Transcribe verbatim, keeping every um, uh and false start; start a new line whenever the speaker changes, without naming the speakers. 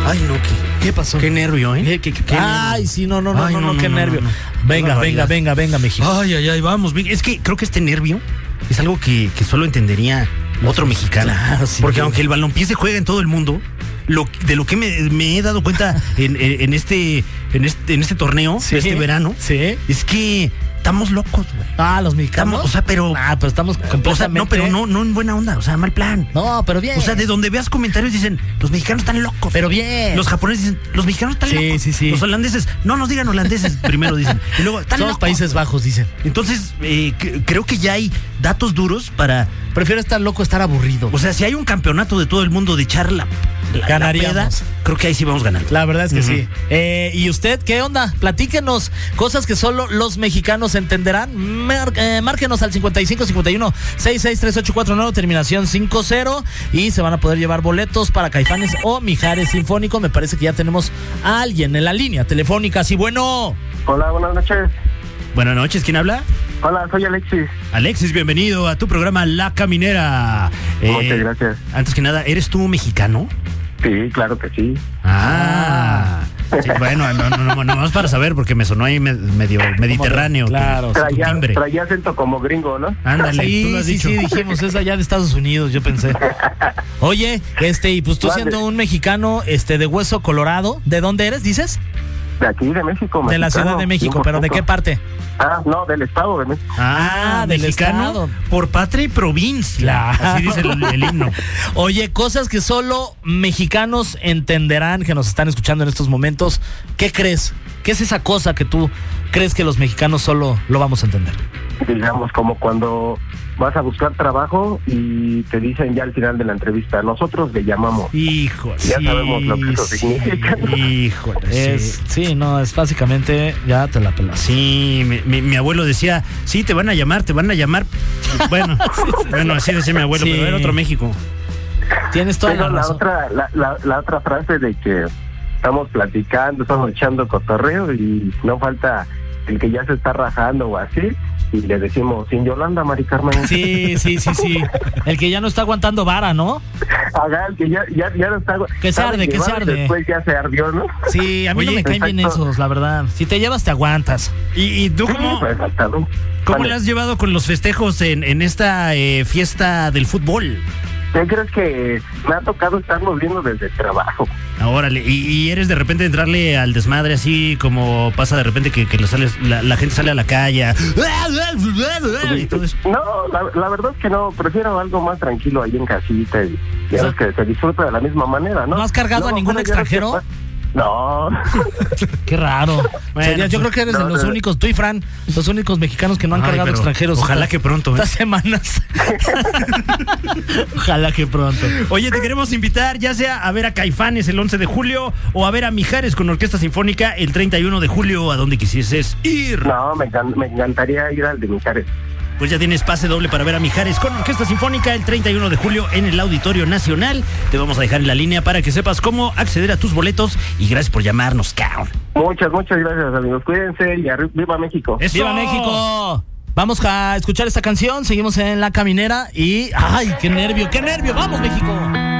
Ay, no, ¿qué, qué pasó?
Qué nervio, ¿eh?
¿Qué, qué, qué
Ay,
nervio?
sí, no, no, no,
Ay,
no, no,
no,
qué
no,
nervio.
no, no.
Venga, venga, venga, venga, México.
Ay, ay, ay, vamos. Es que creo que este nervio es algo que, que solo entendería otro mexicano.
Claro, sí.
Porque aunque el balompié se juega en todo el mundo, lo, de lo que me, me he dado cuenta en, en, en este en este en este torneo,
Sí,
este verano,
sí.
es que estamos locos, güey.
Ah, los mexicanos.
Estamos, o sea, pero
Ah, pero estamos completamente...
o sea, no, pero no, no en buena onda, o sea, mal plan.
No, pero bien.
O sea, de donde veas comentarios dicen, los mexicanos están locos.
Pero bien.
Los japoneses dicen, los mexicanos están
Sí,
locos.
sí, sí.
Los holandeses, no nos digan holandeses, primero dicen. Y luego, están
Son los
locos.
Países Bajos, dicen.
Entonces, eh, c- creo que ya hay datos duros para...
Prefiero estar loco, estar aburrido.
O sea, si hay un campeonato de todo el mundo de charla, la,
Ganaríamos.
la peda, creo que ahí sí vamos ganando.
La verdad es que
Ujú.
sí. Eh, ¿Y usted qué onda? Platíquenos cosas que solo los mexicanos entenderán. Mar- eh, márquenos al cincuenta y cinco cincuenta y uno sesenta y seis treinta y ocho cuarenta y nueve, terminación cincuenta, y se van a poder llevar boletos para Caifanes o Mijares Sinfónico. Me parece que ya tenemos a alguien en la línea telefónica. Sí, bueno.
Hola, buenas noches.
Buenas noches, ¿quién habla?
Hola, soy Alexis.
Alexis, bienvenido a tu programa La Caminera. Eh,
Muchas gracias.
Antes que nada, ¿eres tú mexicano?
Sí, claro que sí.
Ah, sí, bueno, no, no, no, no, más para saber, porque me sonó ahí me- medio mediterráneo.
Claro,
tu- tu
Traía,
timbre.
traía acento como gringo, ¿no?
Ándale,
Sí,
tú lo has
sí,
dicho.
sí, dijimos, es allá de Estados Unidos, yo pensé. Oye, este, y pues tú
Mande.
siendo un mexicano, este, de hueso colorado, ¿de dónde eres, dices?
De aquí, de México.
De la
mexicano,
Ciudad de México,
cien por
pero ¿de
ciento.
qué parte?
Ah, no, del Estado de México.
Ah,
Ah, del
mexicano
estado.
por patria y provincia.
Claro.
Así dice el, el himno.
Oye, cosas que solo mexicanos entenderán, que nos están escuchando en estos momentos. ¿Qué crees? ¿Qué es esa cosa que tú crees que los mexicanos solo lo vamos a entender?
Digamos, como cuando vas a buscar trabajo y te dicen ya al final de la entrevista, nosotros le llamamos.
Híjole.
Ya sabemos lo que eso
sí,
significa.
Híjole.
Es,
sí.
sí, no, es básicamente, ya te la pelas.
Sí, mi, mi- mi abuelo decía, sí, te van a llamar, te van a llamar. Bueno, bueno, así decía mi abuelo,
Sí.
pero era otro México.
Tienes toda
Pero
la
la
razón.
otra, la, la, la otra frase de que estamos platicando, estamos echando cotorreo y no falta el que ya se está rajando o así, y le decimos, sin Yolanda, Mari Carmen.
Sí, sí, sí, sí. El que ya no está aguantando vara, ¿no?
Haga el que ya, ya, ya no está.
Que se
sabe
arde, que se
llevar y
arde.
Después ya se ardió, ¿no?
Sí, a mí no
Oye,
me caen bien
exacto.
esos, la verdad. Si te llevas, te aguantas.
¿Y, y tú cómo,
Pues, hasta, ¿no?
cómo
Vale.
le has llevado con los festejos en, en esta eh, fiesta del fútbol?
¿Qué crees que me ha tocado estarlos viendo desde el trabajo?
Órale, y, y eres de repente entrarle al desmadre así como pasa de repente que, que le sales- la, la gente sale a la calle y todo eso.
No, la, la verdad es que no, prefiero algo más tranquilo ahí en casita y ya
O sea,
ves que se disfruta de la misma manera, ¿no?
¿no has cargado a ningún
bueno, ya ves que
extranjero?
pa- No.
Qué raro.
Bueno,
Sería- yo creo que eres
no,
de los
no.
únicos, tú y Fran, los únicos mexicanos que no han
Ay,
cargado
pero
extranjeros.
ojalá
estas-
que pronto, ¿eh?
Estas semanas. Ojalá que pronto.
Oye, te queremos invitar ya sea a ver a Caifanes el once de julio o a ver a Mijares con Orquesta Sinfónica el treinta y uno de julio, a donde quisieses ir.
No, me, encan- me encantaría ir al de Mijares.
Pues ya tienes pase doble para ver a Mijares con Orquesta Sinfónica el treinta y uno de julio en el Auditorio Nacional. Te vamos a dejar en la línea para que sepas cómo acceder a tus boletos y gracias por llamarnos, cabrón.
Muchas, muchas gracias, amigos. Cuídense y arri- viva México.
¡Eso!
¡Viva México! Vamos a escuchar esta canción, seguimos en La Caminera y... ¡Ay, qué nervio, qué nervio! ¡Vamos, México!